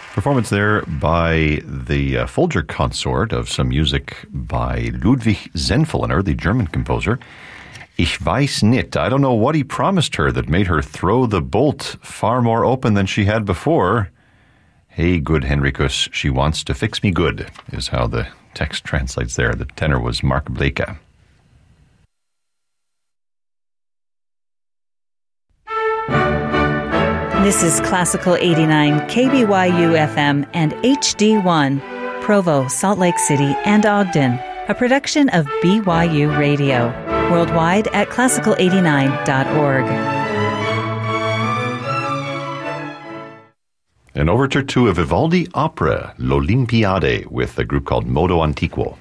Performance there by the Folger Consort of some music by Ludwig Zenfel, an early German composer. Ich weiß nicht. I don't know what he promised her that made her throw the bolt far more open than she had before. Hey, good Henricus, she wants to fix me good, is how the text translates there. The tenor was Mark Bleka. This is Classical 89, KBYU FM and HD1, Provo, Salt Lake City, and Ogden, a production of BYU Radio, worldwide at classical89.org. An overture to a Vivaldi opera, L'Olimpiade, with a group called Modo Antiquo.